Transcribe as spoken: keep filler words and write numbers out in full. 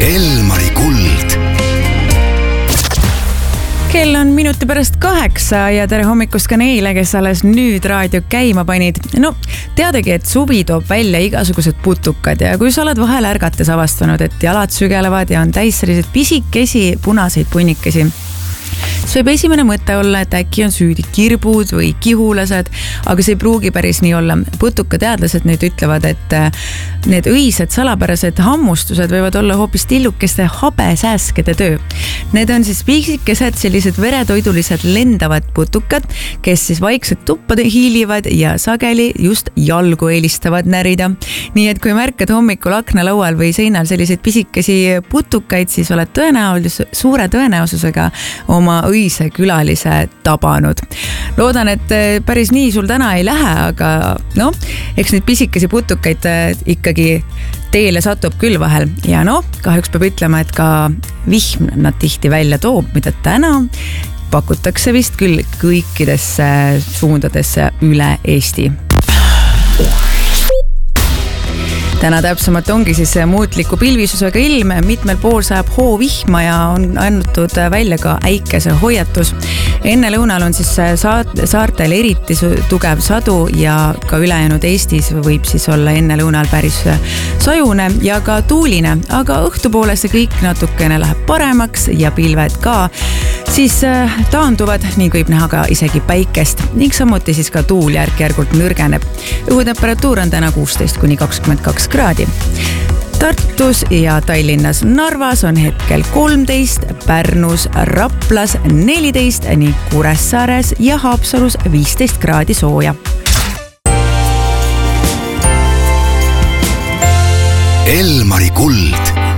Elmari kuld. Kell on minuti pärast kaheksa ja tere hommikust ka neile, kes alles nüüd raadio käima panid. No, teadagi, et suvi toob välja igasugused putukad ja kui sa oled vahel ärgates avastanud, et jalad sügelevad ja on täis sellised pisikesi punaseid punnikesi, see võib esimene mõte olla, et äkki on süüdi kirbud või kihulased, aga see ei pruugi päris nii olla. Putukateadlased nüüd ütlevad, et need õised salapärased hammustused võivad olla hoopis tillukeste habesääskede töö. Need on siis pisikesed sellised veretoidulised lendavad putukad, kes siis vaikselt tuppa hiilivad ja sageli just jalgu eelistavad närida. Nii et kui märkad hommikul aknalaual või seinal selliseid pisikesi putukaid, siis oled tõenäolis, suure tõenäosusega oma õise külalise tabanud. Loodan, et päris nii sul täna ei lähe, aga no, eks neid pisikesi putukaid ikkagi teele satub küll vahel. Ja no, kahjuks peab ütlema, et ka vihm nad tihti välja toob, mida täna pakutakse vist küll kõikidesse suundadesse üle Eesti. Täna täpsemalt ongi siis muutliku pilvisusega ilm, mitmel pool sajab hoovihma ja on antud välja ka äikese hoiatus. Enne lõunal on siis saartel eriti tugev sadu ja ka ülejäänud Eestis võib siis olla enne lõunal päris sajune ja ka tuuline, aga õhtupoole see kõik natukene läheb paremaks ja pilved ka siis taanduvad, nii võib näha ka isegi päikest ning samuti siis ka tuul järk-järgult nürgeneb. Õhutemperatuur on täna kuusteist kuni kakskümmend kaks kraadi. Tartus ja Tallinnas Narvas on hetkel kolmteist, Pärnus, Raplas neliteist, nii Kuressaares ja Haapsalus viisteist kraadi sooja. Elmari kuld.